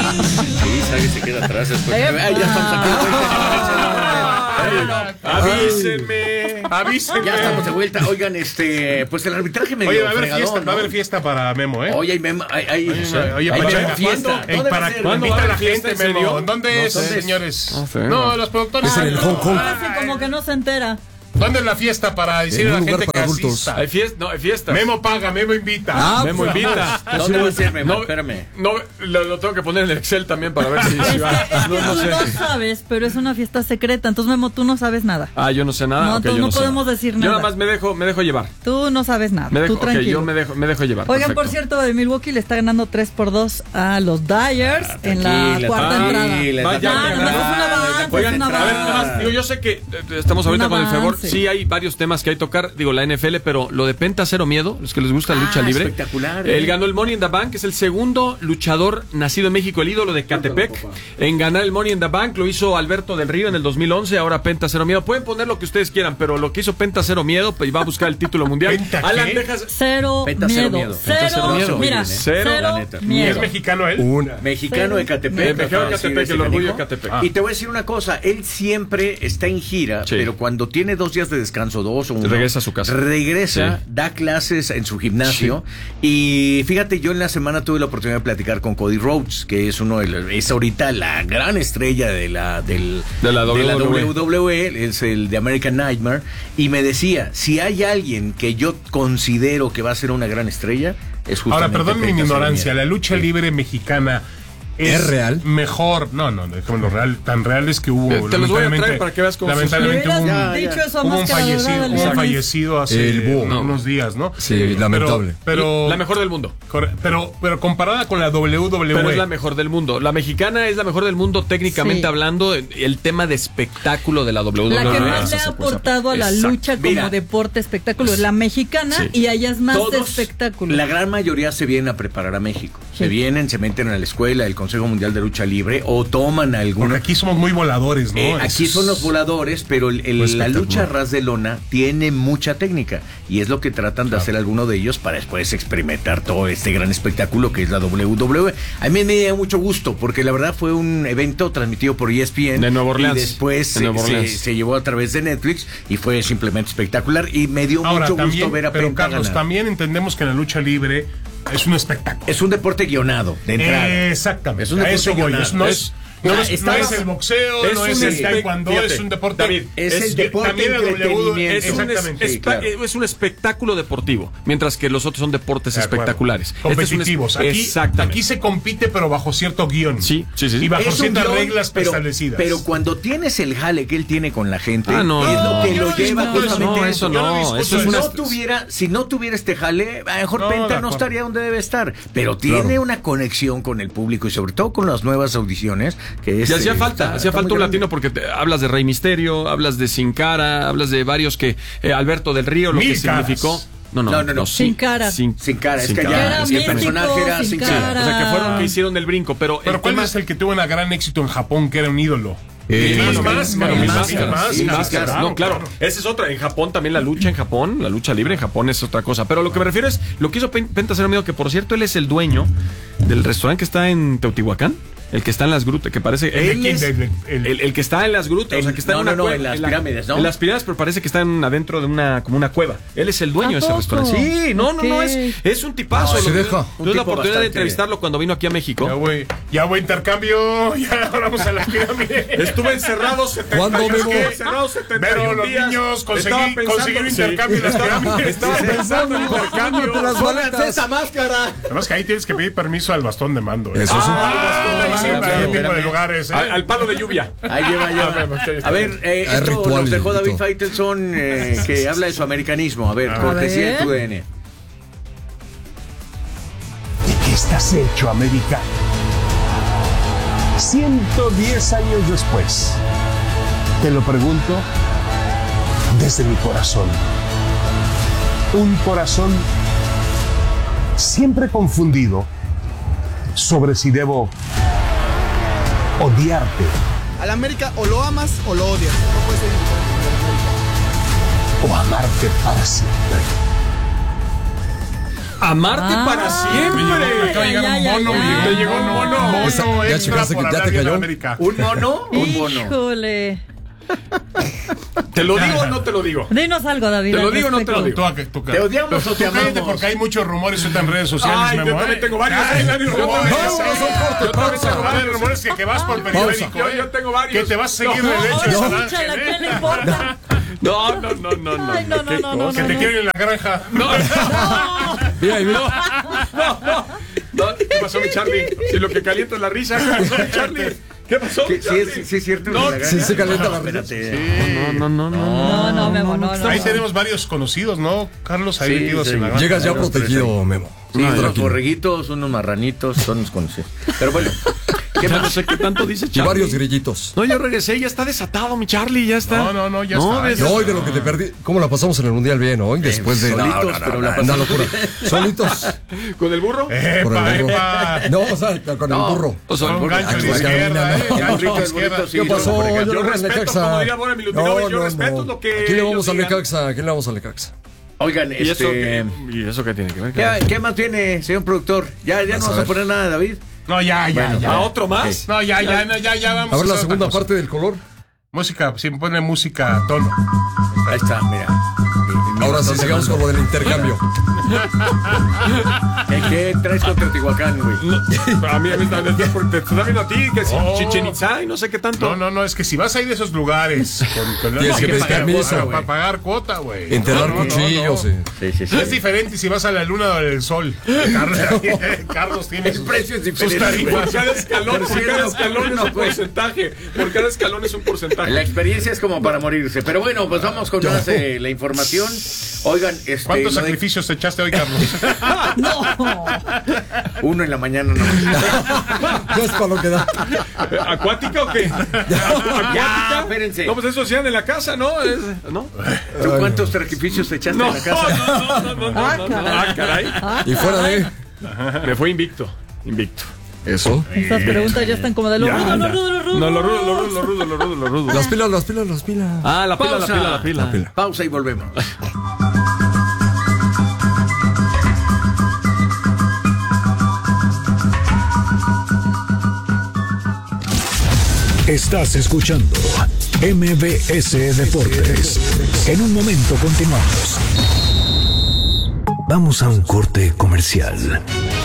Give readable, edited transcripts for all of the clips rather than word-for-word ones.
Sí, sabe, se queda atrás después. Ya estamos aquí. Avísenme. Ya estamos de vuelta. Oigan, pues el arbitraje me dio fregadón, ¿no? Va a haber fiesta para Memo, ¿eh? Oye, hay fiesta. ¿Para cuándo va a la gente, Memo? ¿Dónde es, señores? No, los productores. Es en el Hong Kong. Como que no se entera. ¿Dónde es la fiesta para decirle a la gente que asista? Hay fiesta. Memo paga, Memo invita. Memo invita. ¿Dónde va a ser, Memo? Espérame. No, lo tengo que poner en el Excel también para ver si va. No sé. Tú no sabes, pero es una fiesta secreta. Entonces, Memo, tú no sabes nada. Yo no sé nada. No, okay, tú no podemos decir nada. Yo nada más me dejo llevar. Tú no sabes nada. Tú tranquilo. Yo me dejo llevar. Oigan, por cierto, de Milwaukee le está ganando 3-2 a los Dyers en la cuarta entrada. Oigan, a ver, digo, yo sé que estamos ahorita con el favor. Sí, hay varios temas que hay que tocar, digo, la NFL, pero lo de Penta Cero Miedo, los que les gusta la lucha libre. Espectacular. Él ganó el Money in the Bank, es el segundo luchador nacido en México, el ídolo de Catepec, en ganar el Money in the Bank. Lo hizo Alberto del Río en el 2011, ahora Penta Cero Miedo. Pueden poner lo que ustedes quieran, pero lo que hizo Penta Cero Miedo, pues va a buscar el título mundial. Alan Texas. Cero miedo. Mira, cero miedo. ¿Es mexicano él? Mexicano de Catepec. Mexicano de Catepec, el orgullo de Catepec. Y te voy a decir una cosa, él siempre está en gira, pero cuando tiene 2 días de descanso, 2 o 1, regresa a su casa. Da clases en su gimnasio. Y fíjate, yo en la semana tuve la oportunidad de platicar con Cody Rhodes, que es es ahorita la gran estrella de la WWE, es el de American Nightmare, y me decía, si hay alguien que yo considero que va a ser una gran estrella, es justamente Ahora, perdón mi ignorancia, la lucha libre mexicana ¿es real? Mejor. No, déjame real. Tan real es que hubo. Te los voy a traer para que veas cómo lamentablemente hubo un fallecido hace unos días, ¿no? Sí, lamentable. Pero la mejor del mundo. Pero comparada con la WWE. Pero es la mejor del mundo. La mexicana es la mejor del mundo técnicamente hablando. El tema de espectáculo de la WWE. La que más le ha aportado a la lucha como deporte espectáculo es la mexicana y allá es más de espectáculo. La gran mayoría se vienen a preparar a México. Se meten a la escuela, el Consejo Mundial de Lucha Libre, o toman alguna. Porque aquí somos muy voladores, ¿no? Aquí son los voladores, pero la lucha a ras de lona tiene mucha técnica, y es lo que tratan de hacer algunos de ellos para después experimentar todo este gran espectáculo que es la WWE. A mí me dio mucho gusto, porque la verdad fue un evento transmitido por ESPN de Nueva Orleans, y después se llevó a través de Netflix, y fue simplemente espectacular, y me dio mucho gusto ver a Penta Carlos, ganar. También entendemos que en la lucha libre es un espectáculo. Es un deporte guionado, de entrada. Exactamente. Es un deporte guionado. No es el boxeo, no es el taekwondo, es un deporte. David, es el deporte exactamente. Es un espectáculo deportivo, mientras que los otros son deportes espectaculares. Competitivos. Aquí se compite, pero bajo cierto guión. Sí. Y bajo ciertas reglas establecidas. Pero cuando tienes el jale que él tiene con la gente, es lo que lo lleva justamente a eso. Si no tuviera este jale, a lo mejor Penta no estaría donde debe estar. Pero tiene una conexión con el público, y sobre todo con las nuevas audiciones. Y hacía falta un latino, porque hablas de Rey Misterio, hablas de Sin Cara, hablas de varios que Alberto del Río, lo que significó. No. Sin cara. Sin cara. Es que ya el personaje era sin cara. O sea, que fueron que hicieron el brinco. Pero ¿cuál es el que tuvo un gran éxito en Japón, que era un ídolo? Máscaras. No, claro. Esa es otra. En Japón también la lucha libre en Japón es otra cosa. Pero lo que me refiero es lo que hizo Penta Cero Miedo, que por cierto él es el dueño del restaurante que está en Teotihuacán. El que está en las grutas, que parece. El que está en las grutas, o sea, que está en una cueva. En las pirámides, ¿no? En las pirámides, pero parece que está adentro de como una cueva. Él es el dueño de ese restaurante. Sí, no, es un tipazo. Tuve la oportunidad de entrevistarlo cuando vino aquí a México. Ya voy intercambio, ya vamos a las pirámides. Estuve encerrado 72 días. Pero los niños conseguir intercambio en las pirámides. Estaba pensando en intercambio. Pónganse esa máscara. Además que ahí tienes que pedir permiso al bastón de mando. Eso es de lugares, al palo de lluvia. Ahí lleva. A ver, esto nos dejó David Faitelson, que habla de su americanismo. A ver, cortesía de TUDN. ¿De qué estás hecho, americano? 110 años después, te lo pregunto desde mi corazón. Un corazón siempre confundido sobre si debo odiarte. Al América o lo amas o lo odias. No puede ser o amarte para siempre. Amarte para siempre. Acaba de llegar un mono, te llegó un mono. Ya checaste que ya te cayó. ¿Un mono? Un mono. Híjole. ¿Te lo digo o no te lo digo? Dinos algo, David. ¿Te lo digo o no te lo digo? ¿Te odiamos o te amamos? Porque hay muchos rumores en redes sociales, Ay, yo también tengo varios. Yo también tengo varios rumores que vas por periódico. Yo tengo varios. Que te vas a seguir derecho. Escúchala, ¿qué le importa? No. Ay, no. Que te quieren en la granja. No. ¿Qué pasó, mi Charlie? Si lo que calienta es la risa. ¿Qué pasó, mi Charlie? ¿Qué pasó? Sí, es cierto. No, sí se calienta la risa. No, Memo, no. Ahí tenemos varios conocidos, ¿no, Carlos? Ahí metidos en la granja. Llegas ya protegido, Memo. Sí, unos borreguitos, unos marranitos, son los conocidos. Pero bueno, no sé qué tanto dice Charlie. Y varios grillitos. No, yo regresé, ya está desatado mi Charlie, ya está. No, ya está. No, y de lo que te perdí. ¿Cómo la pasamos en el Mundial bien hoy? Después de... Solitos, pero la pasamos. Una locura. ¿Solitos? ¿Con el burro? ¡Epa! No, o sea, con el burro. O sea, Con gancho de izquierda, gancho de izquierda. ¿Qué pasó? Yo respeto, como diría Bora Milutinovic, yo respeto lo que... ¿A quién le vamos al Necaxa? ¿A quién le vamos al Necaxa? Oigan, ¿Y eso qué tiene que ver? ¿Qué más tiene, señor productor? ¿Ya no vamos a poner nada, David? No, ya. ¿A otro más? No, ya vamos. A ver la segunda parte del color. Música, si me pone música a tono. Ahí está, mira. Ahora sí, sigamos con lo del intercambio. ¿Qué traes con Teotihuacán, güey? A mí me está viendo a ti, que si Chichen Itzá y no sé qué tanto. No, es que si vas a ir de esos lugares tienes que pedir permiso para pagar cuota, güey. Enterrar cuchillos. Sí. Es diferente si vas a la luna o al sol. Carlos tiene el precio es diferente. Por cada escalón es un porcentaje. Por cada escalón es un porcentaje. La experiencia es como para morirse. Pero bueno, pues vamos con más la información. Oigan, ¿cuántos sacrificios te echaste hoy, Carlos? No. Uno en la mañana, no. No es para lo que da. ¿Acuática o qué? Ya, espérense. No, pues eso hacían en la casa, ¿no? ¿No? ¿Tú cuántos sacrificios te echaste en la casa? No. Caray. Y fuera de... Me fue invicto. ¿Eso? Estas preguntas ya están como de lo rudo. No, lo rudo. Las pilas. Ah, la pila. Pausa y volvemos. Estás escuchando MBS Deportes. En un momento continuamos. Vamos a un corte comercial.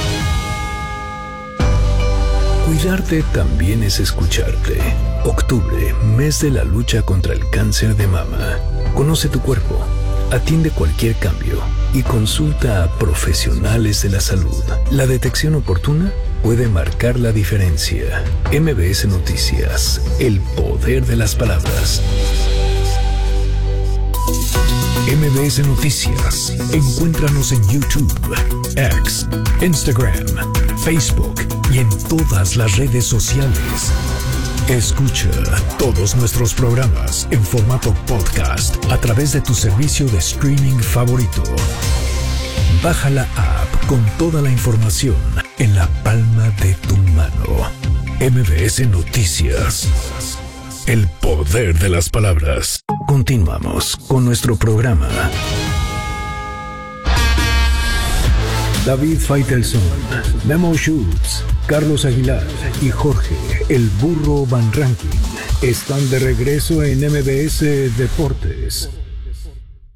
Cuidarte también es escucharte. Octubre, mes de la lucha contra el cáncer de mama. Conoce tu cuerpo, atiende cualquier cambio y consulta a profesionales de la salud. La detección oportuna puede marcar la diferencia. MBS Noticias, el poder de las palabras. MBS Noticias. Encuéntranos en YouTube, X, Instagram, Facebook y en todas las redes sociales. Escucha todos nuestros programas en formato podcast a través de tu servicio de streaming favorito. Baja la app con toda la información en la palma de tu mano. MBS Noticias. El poder de las palabras. Continuamos con nuestro programa. David Faitelson, Memo Schutz, Carlos Aguilar y Jorge El Burro Van Ranking están de regreso en MBS Deportes.